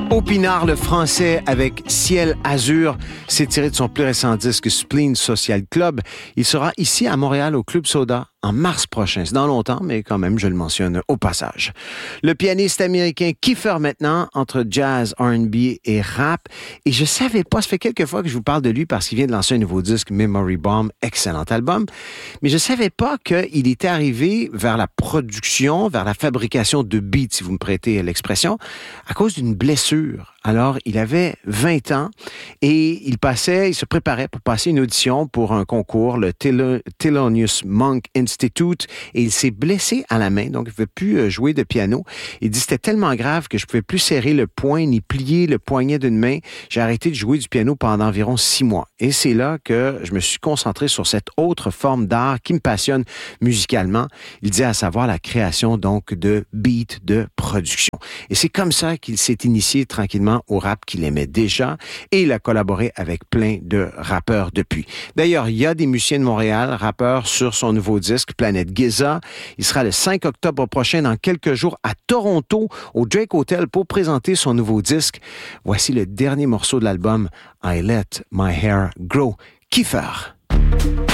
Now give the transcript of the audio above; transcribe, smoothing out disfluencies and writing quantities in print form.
Opinard, le français, avec Ciel Azur, c'est tiré de son plus récent disque Spleen Social Club. Il sera ici à Montréal au Club Soda en mars prochain. C'est dans longtemps, mais quand même, je le mentionne au passage. Le pianiste américain Kiefer maintenant, entre jazz, R&B et rap. Et je savais pas, ça fait quelques fois que je vous parle de lui parce qu'il vient de lancer un nouveau disque, Memory Bomb, excellent album. Mais je savais pas qu'il était arrivé vers la production, vers la fabrication de beats, si vous me prêtez l'expression, à cause d'une blessure. Alors, il avait 20 ans et il se préparait pour passer une audition pour un concours, le Thelonious Monk Institute, et il s'est blessé à la main, donc il ne pouvait plus jouer de piano. Il dit, c'était tellement grave que je ne pouvais plus serrer le poing ni plier le poignet d'une main. J'ai arrêté de jouer du piano pendant environ 6 mois. Et c'est là que je me suis concentré sur cette autre forme d'art qui me passionne musicalement. Il dit à savoir la création donc de beats, de production. Et c'est comme ça qu'il s'est initié tranquillement au rap qu'il aimait déjà et il a collaboré avec plein de rappeurs depuis. D'ailleurs, il y a des musiciens de Montréal, rappeurs sur son nouveau disque Planète Giza. Il sera le 5 octobre prochain, dans quelques jours, à Toronto, au Drake Hotel pour présenter son nouveau disque. Voici le dernier morceau de l'album I Let My Hair Grow. Kiefer.